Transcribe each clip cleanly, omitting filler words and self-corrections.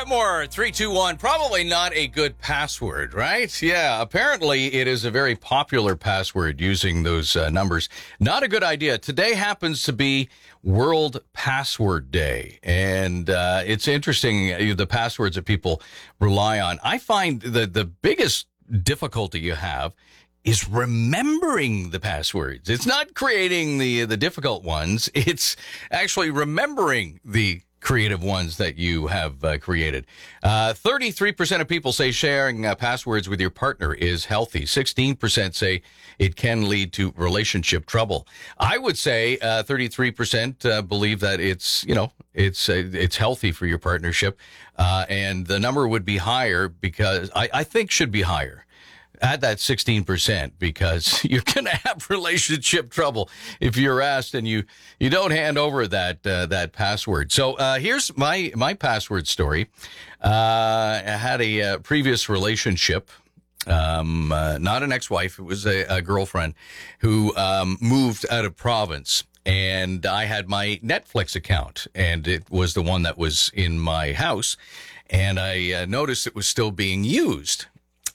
More 321, probably not a good password, right? Yeah, apparently it is a very popular password using those numbers. Not a good idea. Today happens to be World Password Day, and it's interesting, the passwords that people rely on. I find the biggest difficulty you have is remembering the passwords. It's not creating the difficult ones. It's actually remembering the creative ones that you have created. 33% of people say sharing passwords with your partner is healthy. 16% say it can lead to relationship trouble. I would say 33% believe that it's healthy for your partnership, and the number would be higher because I think should be higher. Add that 16% because you're going to have relationship trouble if you're asked and you don't hand over that password. So here's my password story. I had a previous relationship, not an ex-wife. It was a girlfriend who moved out of province. And I had my Netflix account, and it was the one that was in my house. And I noticed it was still being used.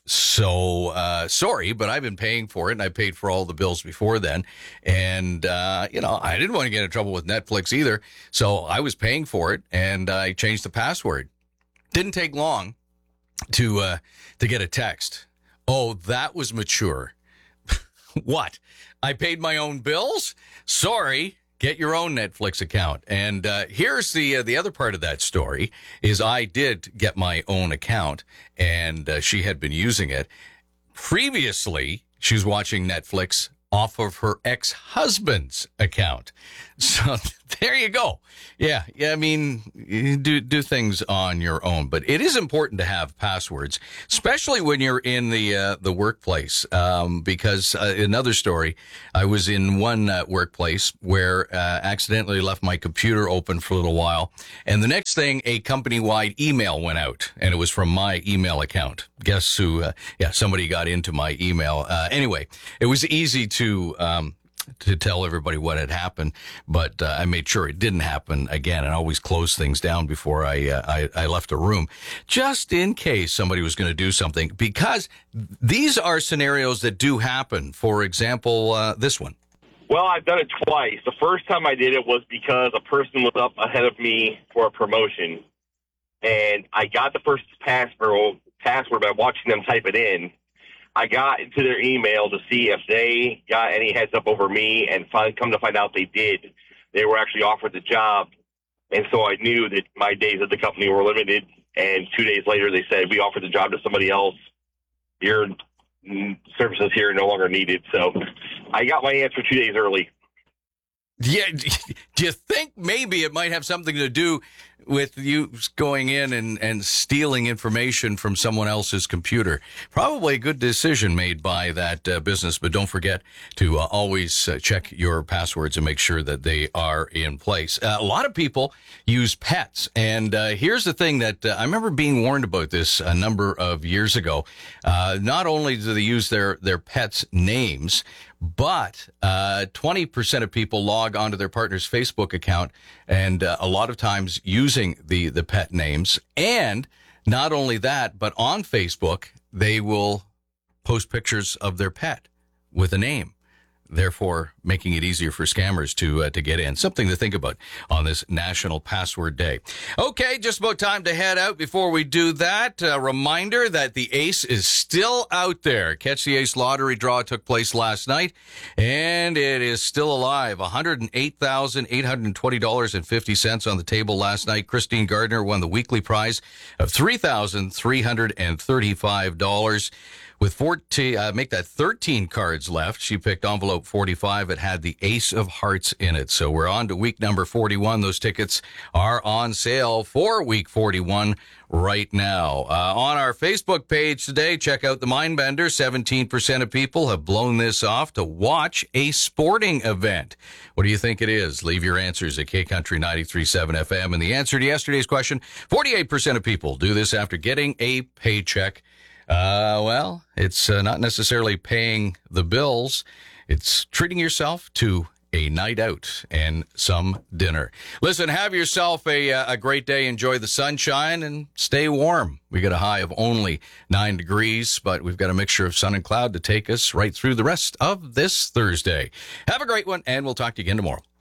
So, sorry, but I've been paying for it, and I paid for all the bills before then. And, I didn't want to get in trouble with Netflix either. So I was paying for it, and I changed the password. Didn't take long to get a text. Oh, that was mature. What? I paid my own bills? Sorry. Get your own Netflix account. And here's the other part of that story is I did get my own account, and she had been using it. Previously, she was watching Netflix off of her ex-husband's account. So there you go. Yeah. I mean, you do things on your own, but it is important to have passwords, especially when you're in the workplace. Because another story, I was in one workplace where accidentally left my computer open for a little while, and the next thing, a company-wide email went out, and it was from my email account. Guess who? Somebody got into my email. Anyway, it was easy to tell everybody what had happened, but I made sure it didn't happen again, and always closed things down before I left a room, just in case somebody was going to do something, because these are scenarios that do happen. For example, this one. Well, I've done it twice. The first time I did it was because a person was up ahead of me for a promotion, and I got the person's password by watching them type it in. I got into their email to see if they got any heads up over me, and come to find out they did. They were actually offered the job, and so I knew that my days at the company were limited, and 2 days later they said, we offered the job to somebody else. Your services here are no longer needed. So I got my answer 2 days early. Yeah, do you think maybe it might have something to do with you going in and stealing information from someone else's computer? Probably a good decision made by that business, but don't forget to always check your passwords and make sure that they are in place. A lot of people use pets, and here's the thing that I remember being warned about this a number of years ago. Not only do they use their pets' names, but 20% of people log onto their partner's Facebook account, and a lot of times using the pet names. And not only that, but on Facebook, they will post pictures of their pet with a name, therefore making it easier for scammers to get in. Something to think about on this National Password Day. Okay, just about time to head out. Before we do that, a reminder that the Ace is still out there. Catch the Ace lottery draw took place last night, and it is still alive. $108,820.50 on the table last night. Christine Gardner won the weekly prize of $3,335. With 13 cards left, she picked envelope 45. It had the Ace of Hearts in it. So we're on to week number 41. Those tickets are on sale for week 41 right now. On our Facebook page today, check out the Mindbender. 17% of people have blown this off to watch a sporting event. What do you think it is? Leave your answers at K-Country 93.7 FM. And the answer to yesterday's question, 48% of people do this after getting a paycheck. Well, it's not necessarily paying the bills. It's treating yourself to a night out and some dinner. Listen, have yourself a great day. Enjoy the sunshine and stay warm. We got a high of only 9 degrees, but we've got a mixture of sun and cloud to take us right through the rest of this Thursday. Have a great one, and we'll talk to you again tomorrow.